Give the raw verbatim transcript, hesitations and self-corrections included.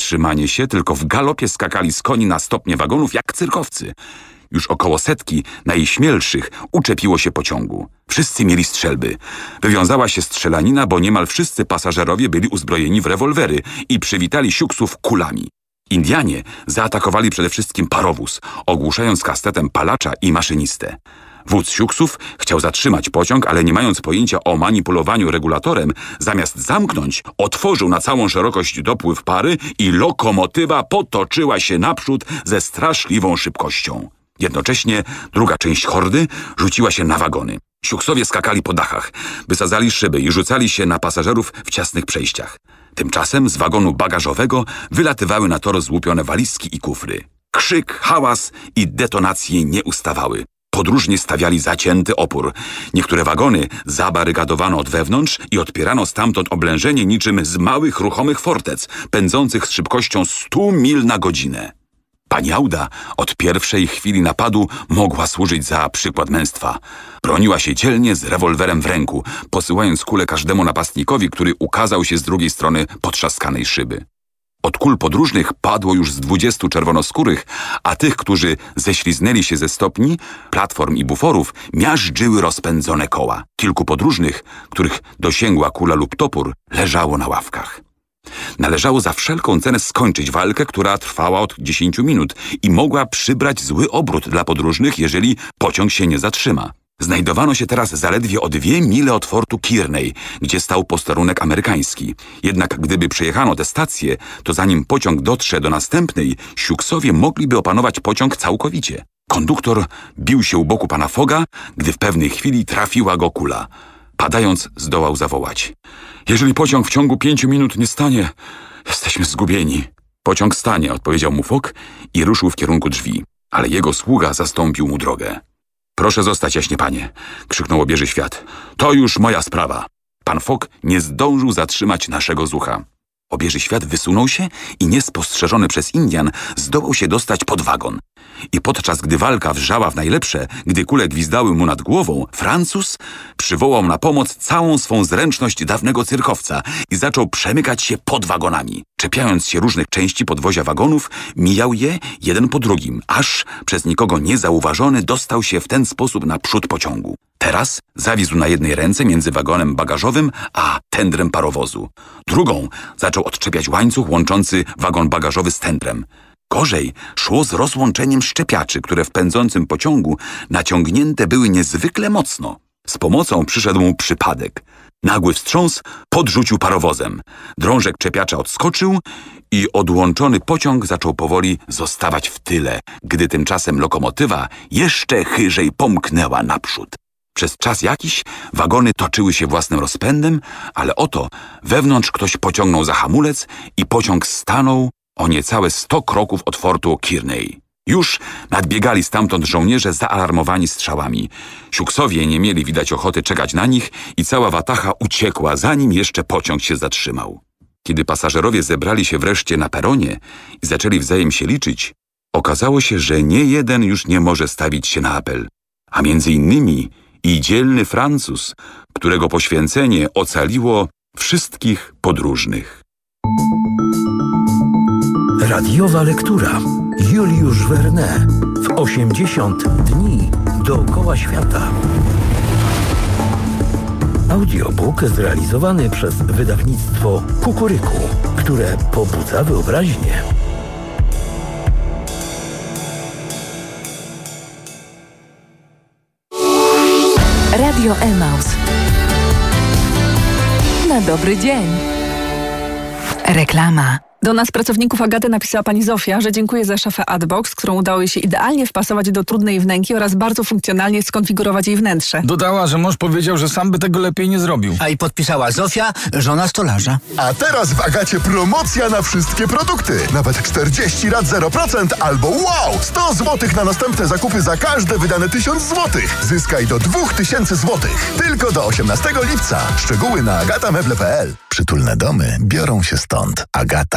zatrzymanie się, tylko w galopie skakali z koni na stopnie wagonów jak cyrkowcy. Już około setki najśmielszych uczepiło się pociągu. Wszyscy mieli strzelby. Wywiązała się strzelanina, bo niemal wszyscy pasażerowie byli uzbrojeni w rewolwery i przywitali siuksów kulami. Indianie zaatakowali przede wszystkim parowóz, ogłuszając kastetem palacza i maszynistę. Wódz siuksów chciał zatrzymać pociąg, ale nie mając pojęcia o manipulowaniu regulatorem, zamiast zamknąć, otworzył na całą szerokość dopływ pary i lokomotywa potoczyła się naprzód ze straszliwą szybkością. Jednocześnie druga część hordy rzuciła się na wagony. Siuksowie skakali po dachach, wysadzali szyby i rzucali się na pasażerów w ciasnych przejściach. Tymczasem z wagonu bagażowego wylatywały na tor złupione walizki i kufry. Krzyk, hałas i detonacje nie ustawały. Podróżni stawiali zacięty opór. Niektóre wagony zabarykadowano od wewnątrz i odpierano stamtąd oblężenie niczym z małych, ruchomych fortec, pędzących z szybkością stu mil na godzinę. Pani Auda od pierwszej chwili napadu mogła służyć za przykład męstwa. Broniła się dzielnie z rewolwerem w ręku, posyłając kulę każdemu napastnikowi, który ukazał się z drugiej strony potrzaskanej szyby. Od kul podróżnych padło już z dwudziestu czerwonoskórych, a tych, którzy ześliznęli się ze stopni, platform i buforów, miażdżyły rozpędzone koła. Kilku podróżnych, których dosięgła kula lub topór, leżało na ławkach. Należało za wszelką cenę skończyć walkę, która trwała od dziesięciu minut i mogła przybrać zły obrót dla podróżnych, jeżeli pociąg się nie zatrzyma. Znajdowano się teraz zaledwie o dwie mile od fortu Kearney, gdzie stał posterunek amerykański. Jednak gdyby przejechano tę stację, to zanim pociąg dotrze do następnej, siuksowie mogliby opanować pociąg całkowicie. Konduktor bił się u boku pana Fogga, gdy w pewnej chwili trafiła go kula. Padając, zdołał zawołać: „Jeżeli pociąg w ciągu pięciu minut nie stanie, jesteśmy zgubieni”. „Pociąg stanie”, odpowiedział mu Fogg i ruszył w kierunku drzwi, ale jego sługa zastąpił mu drogę. „Proszę zostać, jaśnie panie”, krzyknął obieży świat. „To już moja sprawa”. Pan Fogg nie zdążył zatrzymać naszego zucha. Obieży świat wysunął się i niespostrzeżony przez Indian zdołał się dostać pod wagon. I podczas gdy walka wrzała w najlepsze, gdy kule gwizdały mu nad głową, Francuz przywołał na pomoc całą swą zręczność dawnego cyrkowca i zaczął przemykać się pod wagonami. Czepiając się różnych części podwozia wagonów, mijał je jeden po drugim, aż przez nikogo niezauważony dostał się w ten sposób na przód pociągu. Teraz zawisł na jednej ręce między wagonem bagażowym a tędrem parowozu. Drugą zaczął odczepiać łańcuch łączący wagon bagażowy z tędrem. Gorzej szło z rozłączeniem szczepiaczy, które w pędzącym pociągu naciągnięte były niezwykle mocno. Z pomocą przyszedł mu przypadek. Nagły wstrząs podrzucił parowozem. Drążek czepiacza odskoczył i odłączony pociąg zaczął powoli zostawać w tyle, gdy tymczasem lokomotywa jeszcze chyżej pomknęła naprzód. Przez czas jakiś wagony toczyły się własnym rozpędem, ale oto wewnątrz ktoś pociągnął za hamulec i pociąg stanął o niecałe sto kroków od fortu Kearney. Już nadbiegali stamtąd żołnierze zaalarmowani strzałami. Siuksowie nie mieli widać ochoty czekać na nich i cała watacha uciekła, zanim jeszcze pociąg się zatrzymał. Kiedy pasażerowie zebrali się wreszcie na peronie i zaczęli wzajem się liczyć, okazało się, że nie jeden już nie może stawić się na apel, a między innymi i dzielny Francuz, którego poświęcenie ocaliło wszystkich podróżnych. Radiowa lektura. Juliusz Verne w osiemdziesiąt dni dookoła świata. Audiobook zrealizowany przez wydawnictwo Kukuryku, które pobudza wyobraźnię. Radio Emaus. Na dobry dzień. Reklama. Do nas, pracowników Agaty, napisała pani Zofia, że dziękuję za szafę Adbox, którą udało jej się idealnie wpasować do trudnej wnęki oraz bardzo funkcjonalnie skonfigurować jej wnętrze. Dodała, że mąż powiedział, że sam by tego lepiej nie zrobił. A i podpisała Zofia, żona stolarza. A teraz w Agacie promocja na wszystkie produkty. Nawet czterdzieści rat zero procent albo wow! sto złotych na następne zakupy za każde wydane tysiąc złotych. Zyskaj do dwóch tysięcy złotych. Tylko do osiemnastego lipca. Szczegóły na agata meble kropka p l. Przytulne domy biorą się stąd. Agata.